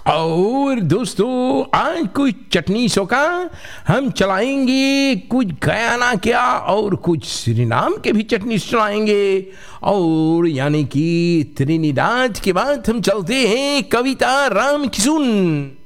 और दोस्तों आज कुछ चटनी शो का हम चलाएंगे, कुछ गयाना क्या और कुछ सुरीनाम के भी चटनी चलाएंगे, और यानी कि त्रिनिदाद के बाद हम चलते हैं कविता राम किशुन।